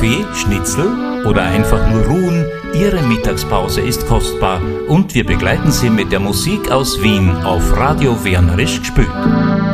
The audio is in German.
Kaffee, Schnitzel oder einfach nur ruhen, Ihre Mittagspause ist kostbar und wir begleiten Sie mit der Musik aus Wien auf Radio Wienerisch gespült.